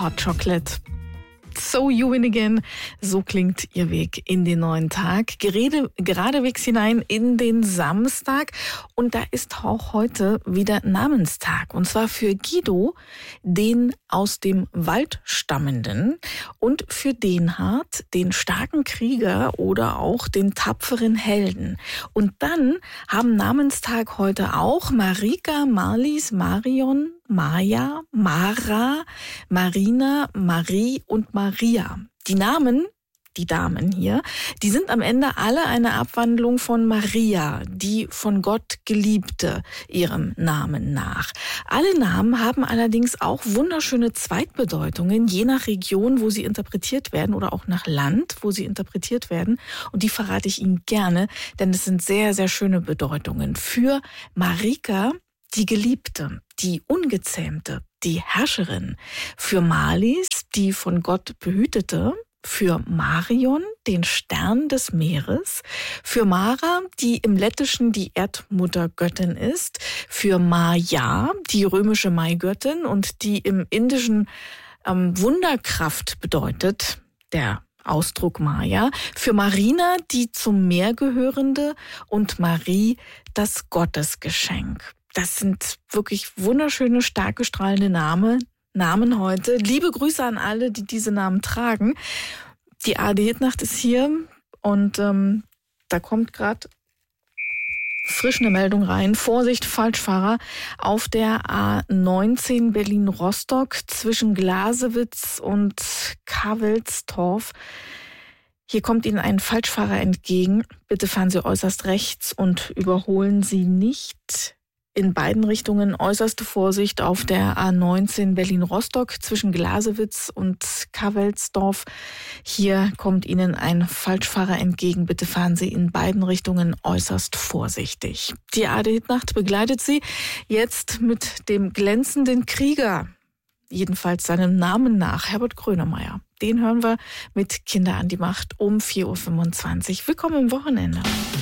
Hot Chocolate. So you win again. So klingt Ihr Weg in den neuen Tag. Geradewegs hinein in den Samstag. Und da ist auch heute wieder Namenstag. Und zwar für Guido, den aus dem Wald stammenden. Und für Denhard, den starken Krieger oder auch den tapferen Helden. Und dann haben Namenstag heute auch Marika, Marlies, Marion, Maja, Mara, Marina, Marie und Maria. Die Namen, die Damen hier, die sind am Ende alle eine Abwandlung von Maria, die von Gott Geliebte, ihrem Namen nach. Alle Namen haben allerdings auch wunderschöne Zweitbedeutungen, je nach Region, wo sie interpretiert werden oder auch nach Land, wo sie interpretiert werden. Und die verrate ich Ihnen gerne, denn es sind sehr, sehr schöne Bedeutungen. Für Marika, die Geliebte, die Ungezähmte, die Herrscherin. Für Marlies, die von Gott Behütete. Für Marion, den Stern des Meeres. Für Mara, die im Lettischen die Erdmuttergöttin ist. Für Maya, die römische Maigöttin und die im Indischen Wunderkraft bedeutet, der Ausdruck Maya. Für Marina, die zum Meer gehörende, und Marie, das Gottesgeschenk. Das sind wirklich wunderschöne, starke, strahlende Namen heute. Liebe Grüße an alle, die diese Namen tragen. Die ARD-Hitnacht ist hier und da kommt gerade frisch eine Meldung rein. Vorsicht, Falschfahrer auf der A19 Berlin-Rostock zwischen Glasewitz und Kavelstorf. Hier kommt Ihnen ein Falschfahrer entgegen. Bitte fahren Sie äußerst rechts und überholen Sie nicht. In beiden Richtungen äußerste Vorsicht auf der A19 Berlin-Rostock zwischen Glasewitz und Kavelsdorf. Hier kommt Ihnen ein Falschfahrer entgegen. Bitte fahren Sie in beiden Richtungen äußerst vorsichtig. Die ARD-Hitnacht begleitet Sie jetzt mit dem glänzenden Krieger. Jedenfalls seinem Namen nach, Herbert Grönemeyer. Den hören wir mit Kinder an die Macht um 4.25 Uhr. Willkommen im Wochenende.